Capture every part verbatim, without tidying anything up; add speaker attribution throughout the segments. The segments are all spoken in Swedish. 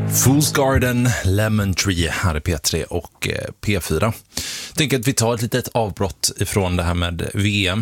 Speaker 1: Fool's Garden, Lemon Tree här i P tre och P fyra. Jag tänker att vi tar ett litet avbrott ifrån det här med V M.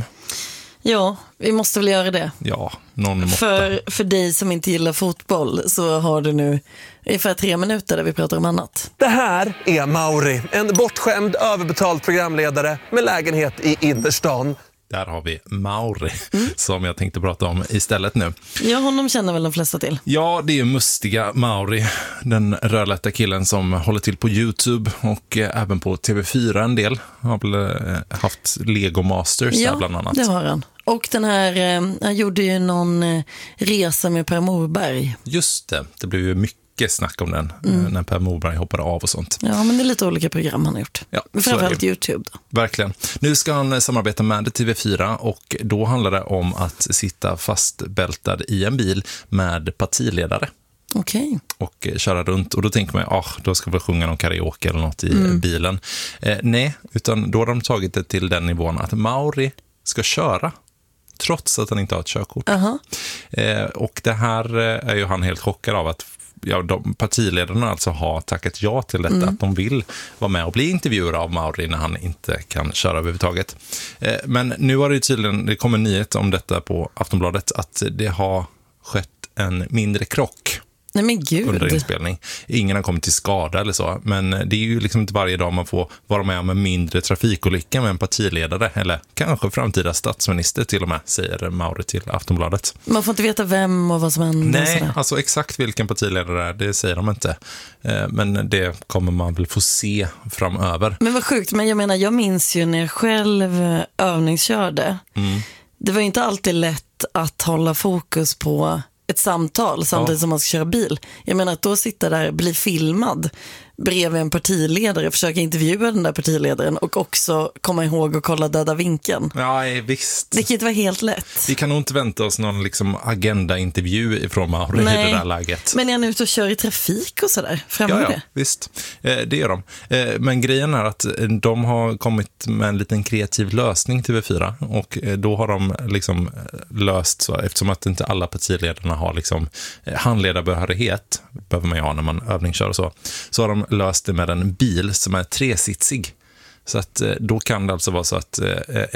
Speaker 2: Ja, vi måste väl göra det.
Speaker 1: Ja, någon måtta.
Speaker 2: För, för dig som inte gillar fotboll så har du nu ungefär tre minuter där vi pratar om annat.
Speaker 3: Det här är Mauri, en bortskämd, överbetald programledare med lägenhet i innerstan.
Speaker 1: Där har vi Mauri mm. som jag tänkte prata om istället nu.
Speaker 2: Ja, honom känner väl de flesta till.
Speaker 1: Ja, det är mustiga Mauri, den rödlätta killen som håller till på YouTube och eh, även på T V fyra en del. Har väl eh, haft Lego Masters
Speaker 2: ja,
Speaker 1: där bland annat.
Speaker 2: Ja, det har han. Och den här, eh, han gjorde ju någon eh, resa med Per Morberg.
Speaker 1: Just det, det blev ju mycket snack om den mm. när Per Morberg hoppade av och sånt.
Speaker 2: Ja, men det är lite olika program han har gjort.
Speaker 1: Ja,
Speaker 2: framförallt YouTube då.
Speaker 1: Verkligen. Nu ska han samarbeta med T V fyra och då handlar det om att sitta fastbältad i en bil med partiledare.
Speaker 2: Okej.
Speaker 1: Och köra runt. Och då tänker man, ah, då ska vi sjunga någon karaoke eller något i mm. bilen. Eh, nej, utan då har de tagit det till den nivån att Mauri ska köra trots att han inte har ett körkort.
Speaker 2: Uh-huh.
Speaker 1: Eh, och det här är ju han helt chockad av att ja, de, partiledarna alltså har tackat ja till detta, mm. att de vill vara med och bli intervjuade av Mauri när han inte kan köra överhuvudtaget. Eh, men nu har det ju tydligen, det kommer en nyhet om detta på Aftonbladet, att det har skett en mindre krock.
Speaker 2: Nej, men gud.
Speaker 1: Under inspelning. Ingen har kommit till skada eller så, men det är ju liksom inte varje dag man får vara med om en mindre trafikolycka med en partiledare, eller kanske framtida statsminister till och med, säger Mauri till Aftonbladet.
Speaker 2: Man får inte veta vem och vad som händer.
Speaker 1: Nej, alltså exakt vilken partiledare det är, det säger de inte. Men det kommer man väl få se framöver.
Speaker 2: Men vad sjukt, men jag menar, jag minns ju när jag själv övningskörde. Mm. Det var inte alltid lätt att hålla fokus på ett samtal samtidigt ja. som man ska köra bil. Jag menar att då sitta där, bli filmad bredvid en partiledare, försöka intervjua den där partiledaren och också komma ihåg och kolla döda vinkeln.
Speaker 1: Ja, visst.
Speaker 2: Det kan inte vara helt lätt.
Speaker 1: Vi kan nog inte vänta oss någon liksom agenda-intervju ifrån Mauri i det där läget.
Speaker 2: Men är han ute och kör i trafik och sådär?
Speaker 1: Ja, ja, det? visst. Eh, det gör de. Eh, men grejen är att de har kommit med en liten kreativ lösning till T V fyra och eh, då har de liksom löst så, eftersom att inte alla partiledarna har liksom eh, handledarbehörighet, behöver man ju ha när man övningskör och så, så har de löst det med en bil som är tresitsig. Så att då kan det alltså vara så att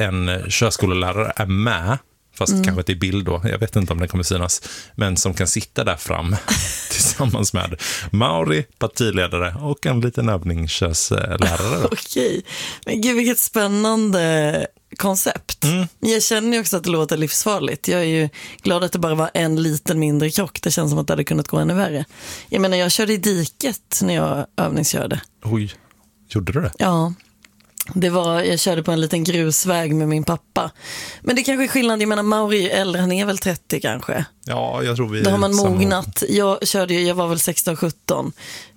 Speaker 1: en körskolelärare är med, fast mm. kanske till bild då, jag vet inte om det kommer synas, men som kan sitta där fram tillsammans med Mauri, partiledare och en liten övningskörslärare.
Speaker 2: Okej, men gud vilket spännande koncept. Mm. Jag känner ju också att det låter livsfarligt. Jag är ju glad att det bara var en liten mindre krock. Det känns som att det hade kunnat gå ännu värre. Jag menar, jag körde i diket när jag övningskörde.
Speaker 1: Oj, gjorde du det?
Speaker 2: Ja. Det var, jag körde på en liten grusväg med min pappa. Men det kanske är skillnad, jag menar Mauri är äldre, han är väl trettio kanske.
Speaker 1: Ja, jag tror vi
Speaker 2: Då har man mognat. Jag körde ju, jag var väl sexton sjutton.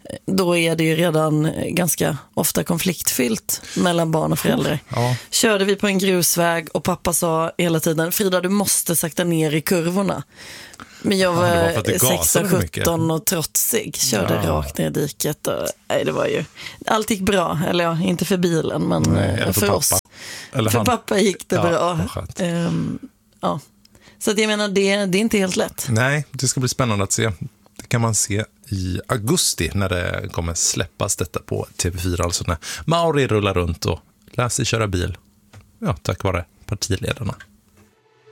Speaker 2: Då är det ju redan ganska ofta konfliktfyllt mellan barn och föräldrar. Ja. Körde vi på en grusväg och pappa sa hela tiden, Frida, du måste sakta ner i kurvorna. Men jag var, ja, var sexton sjutton och trotsig. Körde ja. rakt ner i diket. Och, nej, det var ju, allt gick bra. Eller ja, inte för bilen, men nej, för, för oss. Eller för han. Pappa gick det ja, bra. Um, ja. Så att jag menar, det, det är inte helt lätt.
Speaker 1: Nej, det ska bli spännande att se. Det kan man se i augusti när det kommer släppas detta på T V fyra. Alltså när Mauri rullar runt och lär sig köra bil. Ja, tack vare partiledarna.